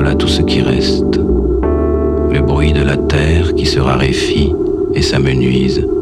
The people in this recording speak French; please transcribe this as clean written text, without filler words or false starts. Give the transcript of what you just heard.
voilà tout ce qui reste. Le bruit de la terre qui se raréfie et s'amenuise